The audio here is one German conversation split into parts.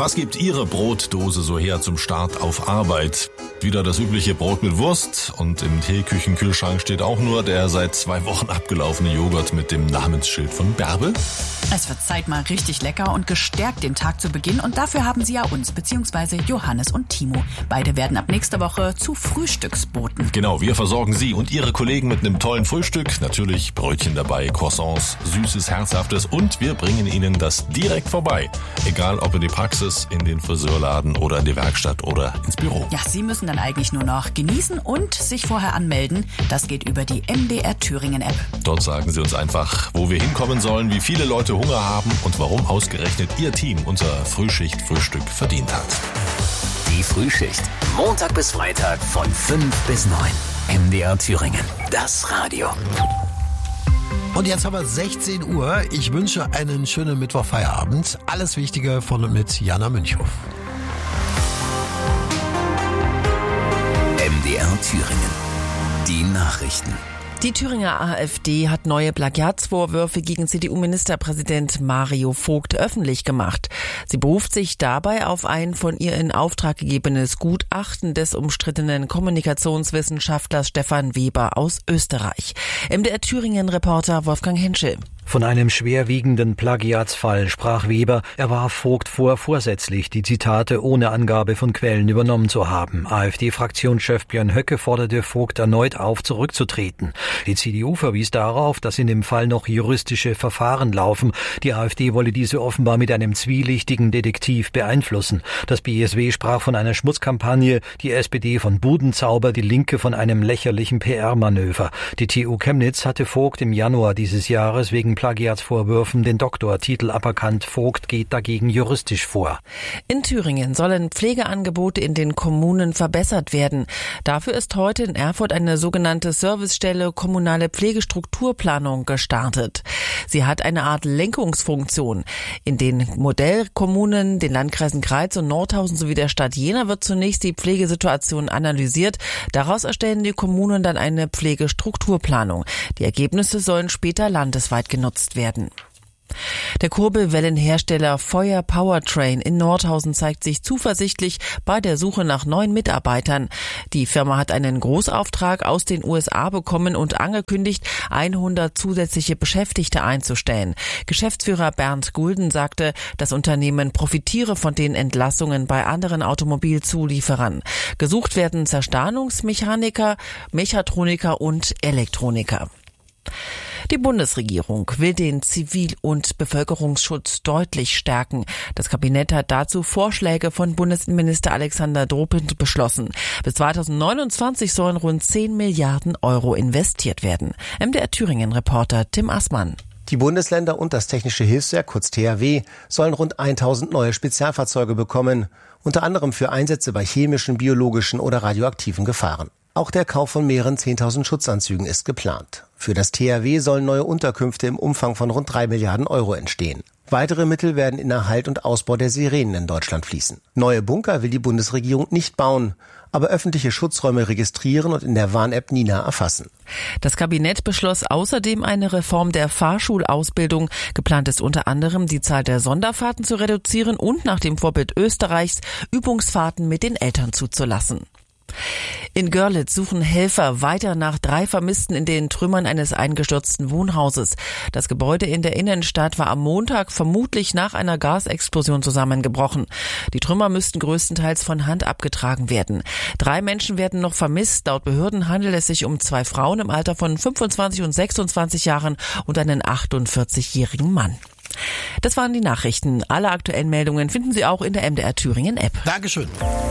Was gibt Ihre Brotdose so her zum Start auf Arbeit? Wieder das übliche Brot mit Wurst und im Teeküchenkühlschrank steht auch nur der seit 2 Wochen abgelaufene Joghurt mit dem Namensschild von Bärbel. Es wird Zeit, mal richtig lecker und gestärkt den Tag zu beginnen. Und dafür haben Sie ja uns, beziehungsweise Johannes und Timo. Beide werden ab nächster Woche zu Frühstücksboten. Genau, wir versorgen Sie und Ihre Kollegen mit einem tollen Frühstück. Natürlich Brötchen dabei, Croissants, Süßes, Herzhaftes und wir bringen Ihnen das direkt vorbei. Egal ob in die Praxis, in den Friseurladen oder in die Werkstatt oder ins Büro. Ja, Sie müssen dann eigentlich nur noch genießen und sich vorher anmelden. Das geht über die MDR Thüringen App. Dort sagen Sie uns einfach, wo wir hinkommen sollen, wie viele Leute Hunger haben und warum ausgerechnet Ihr Team unser Frühschicht-Frühstück verdient hat. Die Frühschicht. Montag bis Freitag von 5 bis 9. MDR Thüringen. Das Radio. Und jetzt haben wir 16 Uhr. Ich wünsche einen schönen Mittwochfeierabend. Alles Wichtige von und mit Jana Münchhoff. MDR Thüringen. Die Nachrichten. Die Thüringer AfD hat neue Plagiatsvorwürfe gegen CDU-Ministerpräsident Mario Vogt öffentlich gemacht. Sie beruft sich dabei auf ein von ihr in Auftrag gegebenes Gutachten des umstrittenen Kommunikationswissenschaftlers Stefan Weber aus Österreich. MDR Thüringen-Reporter Wolfgang Henschel. Von einem schwerwiegenden Plagiatsfall sprach Weber. Er warf Vogt vor, vorsätzlich die Zitate ohne Angabe von Quellen übernommen zu haben. AfD-Fraktionschef Björn Höcke forderte Vogt erneut auf, zurückzutreten. Die CDU verwies darauf, dass in dem Fall noch juristische Verfahren laufen. Die AfD wolle diese offenbar mit einem zwielichtigen Detektiv beeinflussen. Das BSW sprach von einer Schmutzkampagne, die SPD von Budenzauber, die Linke von einem lächerlichen PR-Manöver. Die TU Chemnitz hatte Vogt im Januar dieses Jahres wegen Plagiatsvorwürfen den Doktortitel aberkannt. Vogt geht dagegen juristisch vor. In Thüringen sollen Pflegeangebote in den Kommunen verbessert werden. Dafür ist heute in Erfurt eine sogenannte Servicestelle Kommunale Pflegestrukturplanung gestartet. Sie hat eine Art Lenkungsfunktion. In den Modellkommunen, den Landkreisen Greiz und Nordhausen sowie der Stadt Jena wird zunächst die Pflegesituation analysiert. Daraus erstellen die Kommunen dann eine Pflegestrukturplanung. Die Ergebnisse sollen später landesweit genutzt werden. Der Kurbelwellenhersteller Feuer Powertrain in Nordhausen zeigt sich zuversichtlich bei der Suche nach neuen Mitarbeitern. Die Firma hat einen Großauftrag aus den USA bekommen und angekündigt, 100 zusätzliche Beschäftigte einzustellen. Geschäftsführer Bernd Gulden sagte, das Unternehmen profitiere von den Entlassungen bei anderen Automobilzulieferern. Gesucht werden Zerstahnungsmechaniker, Mechatroniker und Elektroniker. Die Bundesregierung will den Zivil- und Bevölkerungsschutz deutlich stärken. Das Kabinett hat dazu Vorschläge von Bundesinnenminister Alexander Dobrindt beschlossen. Bis 2029 sollen rund 10 Milliarden Euro investiert werden. MDR Thüringen-Reporter Tim Assmann. Die Bundesländer und das Technische Hilfswerk, kurz THW, sollen rund 1000 neue Spezialfahrzeuge bekommen, unter anderem für Einsätze bei chemischen, biologischen oder radioaktiven Gefahren. Auch der Kauf von mehreren 10.000 Schutzanzügen ist geplant. Für das THW sollen neue Unterkünfte im Umfang von rund 3 Milliarden Euro entstehen. Weitere Mittel werden in Erhalt und Ausbau der Sirenen in Deutschland fließen. Neue Bunker will die Bundesregierung nicht bauen, aber öffentliche Schutzräume registrieren und in der Warn-App Nina erfassen. Das Kabinett beschloss außerdem eine Reform der Fahrschulausbildung. Geplant ist unter anderem, die Zahl der Sonderfahrten zu reduzieren und nach dem Vorbild Österreichs Übungsfahrten mit den Eltern zuzulassen. In Görlitz suchen Helfer weiter nach 3 Vermissten in den Trümmern eines eingestürzten Wohnhauses. Das Gebäude in der Innenstadt war am Montag vermutlich nach einer Gasexplosion zusammengebrochen. Die Trümmer müssten größtenteils von Hand abgetragen werden. 3 Menschen werden noch vermisst. Laut Behörden handelt es sich um 2 Frauen im Alter von 25 und 26 Jahren und einen 48-jährigen Mann. Das waren die Nachrichten. Alle aktuellen Meldungen finden Sie auch in der MDR Thüringen App. Dankeschön.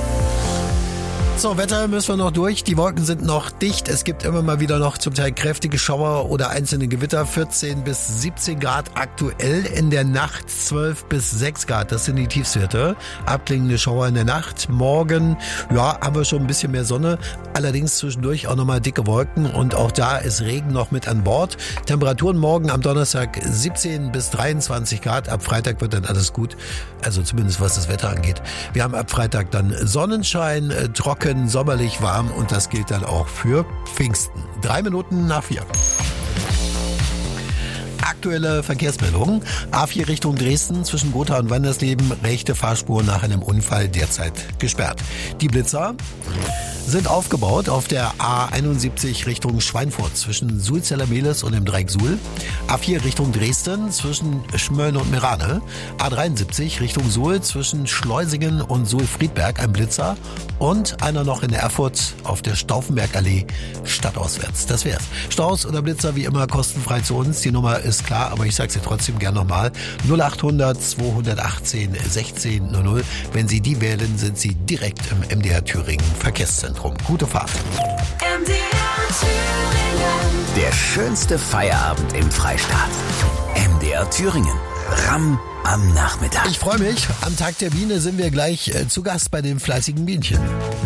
So, Wetter müssen wir noch durch. Die Wolken sind noch dicht. Es gibt immer mal wieder noch zum Teil kräftige Schauer oder einzelne Gewitter. 14 bis 17 Grad aktuell. In der Nacht 12 bis 6 Grad. Das sind die Tiefstwerte. Abklingende Schauer in der Nacht. Morgen, ja, haben wir schon ein bisschen mehr Sonne. Allerdings zwischendurch auch nochmal dicke Wolken. Und auch da ist Regen noch mit an Bord. Temperaturen morgen am Donnerstag 17 bis 23 Grad. Ab Freitag wird dann alles gut. Also zumindest was das Wetter angeht. Wir haben ab Freitag dann Sonnenschein, trocken, sommerlich warm und das gilt dann auch für Pfingsten. 3 Minuten nach 4. aktuelle Verkehrsmeldungen. A4 Richtung Dresden zwischen Gotha und Wandersleben, rechte Fahrspur nach einem Unfall derzeit gesperrt. Die Blitzer sind aufgebaut auf der A71 Richtung Schweinfurt zwischen Sulzeller-Mehlis und dem Dreieck Suhl. A4 Richtung Dresden zwischen Schmölln und Merane. A73 Richtung Suhl zwischen Schleusingen und Suhl-Friedberg ein Blitzer und einer noch in Erfurt auf der Stauffenbergallee stadtauswärts. Das wär's. Staus oder Blitzer wie immer kostenfrei zu uns. Die Nummer ist klar, aber ich sage sie trotzdem gern nochmal. 0800 218 1600. Wenn Sie die wählen, sind Sie direkt im MDR Thüringen Verkehrszentrum. Gute Fahrt. MDR Thüringen. Der schönste Feierabend im Freistaat. MDR Thüringen. Ramm am Nachmittag. Ich freue mich. Am Tag der Biene sind wir gleich zu Gast bei den fleißigen Bienchen.